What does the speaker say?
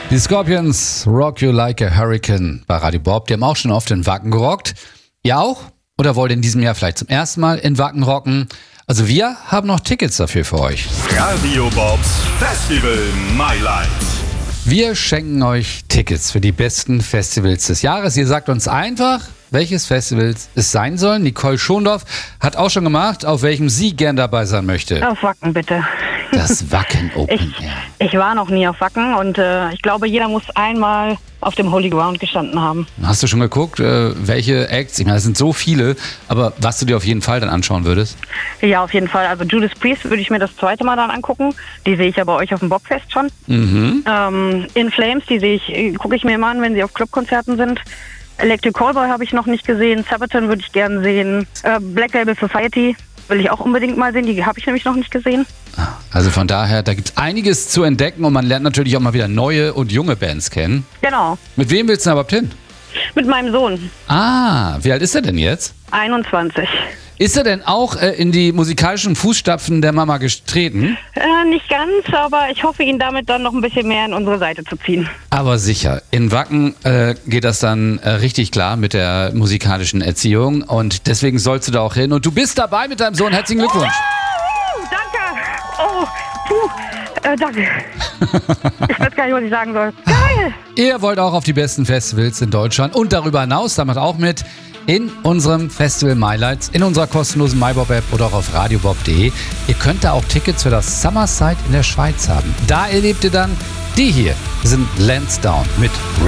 Die Scorpions, Rock You Like a Hurricane bei Radio Bob. Die haben auch schon oft in Wacken gerockt. Ihr auch? Oder wollt ihr in diesem Jahr vielleicht zum ersten Mal in Wacken rocken? Also wir haben noch Tickets dafür für euch. Radio Bobs Festival My Light. Wir schenken euch Tickets für die besten Festivals des Jahres. Ihr sagt uns einfach, welches Festival es sein soll. Nicole Schondorf hat auch schon gemacht, auf welchem sie gern dabei sein möchte. Auf Wacken, bitte. Das Wacken Open Air. Ich war noch nie auf Wacken und ich glaube, jeder muss einmal auf dem Holy Ground gestanden haben. Hast du schon geguckt, welche Acts? Ich meine, es sind so viele, aber was du dir auf jeden Fall dann anschauen würdest? Ja, auf jeden Fall. Also Judas Priest würde ich mir das zweite Mal dann angucken. Die sehe ich ja bei euch auf dem Bobfest schon. In Flames, gucke ich mir immer an, wenn sie auf Clubkonzerten sind. Electric Callboy habe ich noch nicht gesehen. Sabaton würde ich gerne sehen. Black Label Society will ich auch unbedingt mal sehen. Die habe ich nämlich noch nicht gesehen. Also von daher, da gibt es einiges zu entdecken und man lernt natürlich auch mal wieder neue und junge Bands kennen. Genau. Mit wem willst du denn überhaupt hin? Mit meinem Sohn. Ah, wie alt ist er denn jetzt? 21. Ist er denn auch in die musikalischen Fußstapfen der Mama getreten? Nicht ganz, aber ich hoffe, ihn damit dann noch ein bisschen mehr in unsere Seite zu ziehen. Aber sicher. In Wacken geht das dann richtig klar mit der musikalischen Erziehung und deswegen sollst du da auch hin. Und du bist dabei mit deinem Sohn. Herzlichen Glückwunsch. Danke. Danke. Ich weiß gar nicht, was ich sagen soll. Geil. Ihr wollt auch auf die besten Festivals in Deutschland und darüber hinaus, damit auch mit in unserem Festival My Lights, in unserer kostenlosen MyBob-App oder auch auf radiobob.de. Ihr könnt da auch Tickets für das Summerside in der Schweiz haben. Da erlebt ihr dann die hier, sind Lansdowne mit